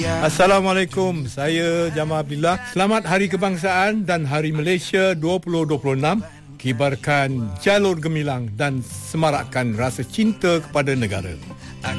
Assalamualaikum, saya Jamal Abdillah. Selamat Hari Kebangsaan dan Hari Malaysia 2026. Kibarkan jalur gemilang dan semarakkan rasa cinta kepada negara.